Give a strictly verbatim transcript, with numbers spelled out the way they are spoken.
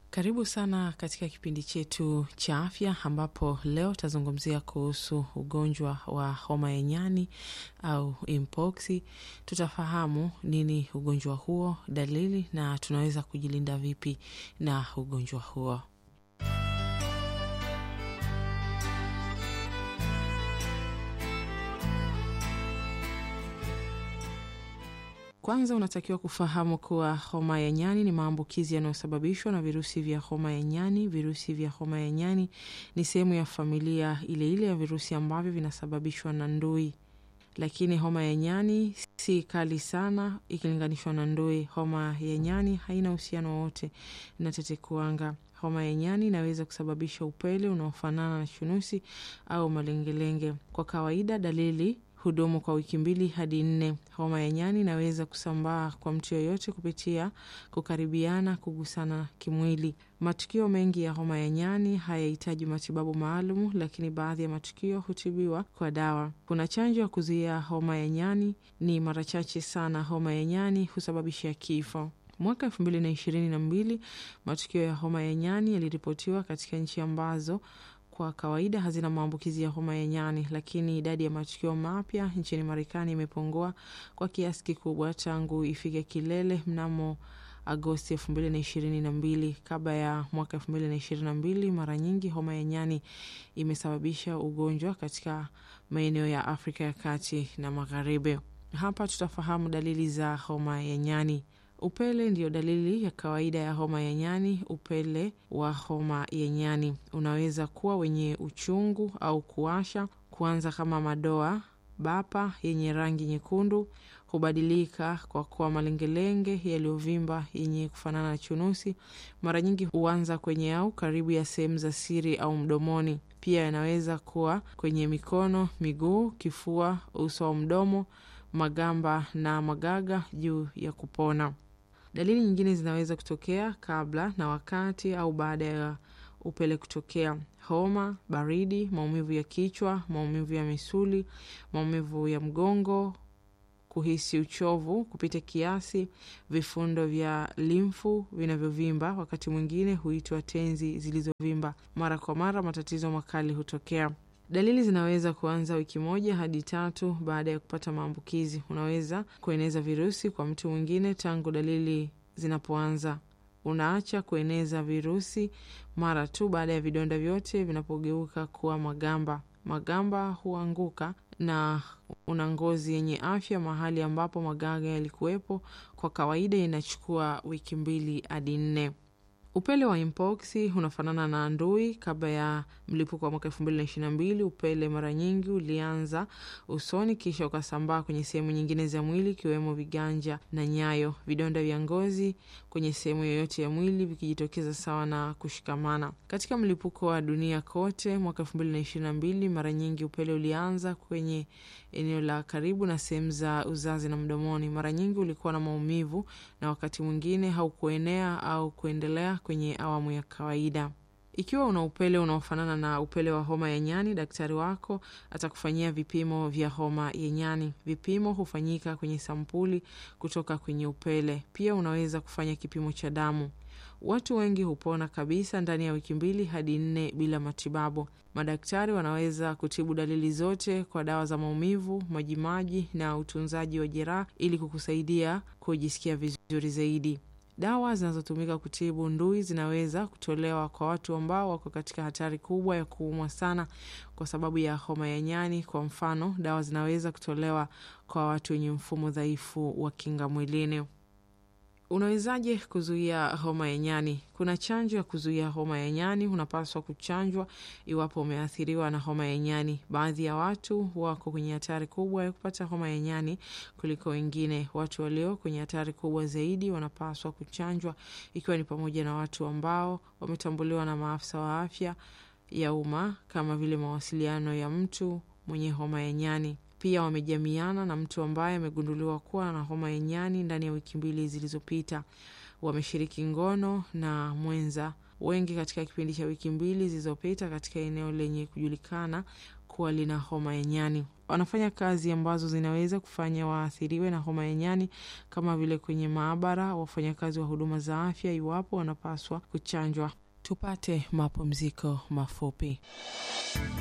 Karibu sana katika kipindi chetu cha afya ambapo leo tazungumzia kuhusu ugonjwa wa homa ya nyani au mpox. Tutafahamu nini ugonjwa huo, dalili na tunaweza kujilinda vipi na ugonjwa huo. Kwanza unatakiwa kufahamu kuwa homa ya nyani ni maambukizi yanayosababishwa na virusi vya homa ya nyani. Virusi vya homa ya nyani ni sehemu ya familia ile ile ya virusi ambavyo vinasababishwa na ndui. Lakini homa ya nyani si kali sana ikilinganishwa na ndui. Homa ya nyani haina uhusiano wote na tetekuwanga. Homa ya nyani inaweza kusababisha upele unaofanana na chunusi au malengelenge. Kwa kawaida dalili hudumu kwa wiki mbili hadi nne. Homa ya nyani inaweza kusambaa kwa mtu yoyote kupitia kukaribiana, kugusana kimwili. Matukio mengi ya homa ya nyani hayahitaji matibabu maalumu, lakini baadhi ya matukio hutibiwa kwa dawa. Kuna chanjo ya kuzuia homa ya nyani, ni mara chache sana homa ya nyani husababisha kifo. Mwaka elfu mbili na ishirini na mbili matukio ya homa ya nyani yaliripotiwa katika nchi ambazo kwa kawaida hazina maambukizi ya homa ya nyani, lakini idadi ya matukio mapya nchini Marekani imepungua kwa kiasi kikubwa tangu ifike kilele mnamo Agosti elfu mbili na ishirini na mbili. Kabla ya mwaka elfu mbili na ishirini na mbili, mara nyingi homa ya nyani imesababisha ugonjwa katika maeneo ya Afrika ya Kati na Magharibi. Hapa tutafahamu dalili za homa ya nyani. Upele ndiyo dalili ya kawaida ya homa ya nyani. Upele wa homa ya nyani unaweza kuwa wenye uchungu au kuwasha, kuanza kama madoa bapa yenye rangi nyekundu, hubadilika kwa kuwa malengelenge yaliyovimba yenye kufanana na chunusi. Mara nyingi huanza kwenye au karibu ya sehemu za siri au mdomoni. Pia yanaweza kuwa kwenye mikono, miguu, kifua, uso au mdomo, magamba na magaga juu ya kupona. Dalili nyingine zinaweza kutokea kabla na wakati au baada ya upele kutokea: homa, baridi, maumivu ya kichwa, maumivu ya misuli, maumivu ya mgongo, kuhisi uchovu kupita kiasi, vifundo vya limfu vinavyovimba, wakati mwingine huitwa tenzi zilizovimba. Mara kwa mara matatizo makali hutokea. Dalili zinaweza kuanza wiki moja hadi tatu baada ya kupata maambukizi. Unaweza kueneza virusi kwa mtu mwingine tangu dalili zinapoanza. Unaacha kueneza virusi mara tu baada ya vidonda vyote vinapogeuka kuwa magamba. Magamba huanguka na una ngozi yenye afya mahali ambapo magaga yalikuwepo. Kwa kawaida inachukua wiki mbili hadi nne. Upele wa mpox unafanana na ndui. Kabla ya mlipuko wa mwaka elfu mbili na ishirini na mbili, upele mara nyingi ulianza usoni kisha ukasambaa kwenye sehemu nyingine za mwili kiwemo viganja na nyayo. Vidonda vya ngozi kwenye sehemu yoyote ya mwili vikijitokeza sawa na kushikamana. Katika mlipuko wa dunia kote mwaka elfu mbili na ishirini na mbili, mara nyingi upele ulianza kwenye eneo la karibu na sehemu za uzazi na mdomoni. Mara nyingi ulikuwa na maumivu na wakati mwingine haukuenea au kuendelea kwenye awamu ya kawaida. Ikiwa una upele unaofanana na upele wa homa ya nyani, daktari wako atakufanyia vipimo vya homa ya nyani. Vipimo hufanyika kwenye sampuli kutoka kwenye upele. Pia unaweza kufanya kipimo cha damu. Watu wengi hupona kabisa ndani ya wiki mbili hadi nne bila matibabu. Madaktari wanaweza kutibu dalili zote kwa dawa za maumivu, majimaji na utunzaji wa jeraha ili kukusaidia kujisikia vizuri zaidi. Dawa zinazotumika kutibu ndui zinaweza kutolewa kwa watu ambao wako katika hatari kubwa ya kuumwa sana kwa sababu ya homa ya nyani. Kwa mfano, dawa zinaweza kutolewa kwa watu wenye mfumo dhaifu wa kinga mwilini. Unawezaje kuzuia homa ya nyani? Kuna chanjo ya kuzuia homa ya nyani. Unapaswa kuchanjwa iwapo umeathiriwa na homa ya nyani. Baadhi ya watu wako kwenye hatari kubwa ya kupata homa ya nyani kuliko wengine. Watu walio kwenye hatari kubwa zaidi wanapaswa kuchanjwa, ikiwa ni pamoja na watu ambao wametambuliwa na maafisa wa afya ya umma kama vile mawasiliano ya mtu mwenye homa ya nyani. Pia wamejamiana na mtu ambaye amegunduliwa kuwa na homa ya nyani ndani ya wiki mbili zilizopita. Wameshiriki ngono na mwenza wengi katika kipindi cha wiki mbili zilizopita katika eneo lenye kujulikana kuwa lina homa ya nyani. Wanafanya kazi ambazo zinaweza kufanya waathiriwe na homa ya nyani, kama vile kwenye maabara, wafanyakazi wa huduma za afya iwapo wanapaswa kuchanjwa. Tupate mapumziko mafupi.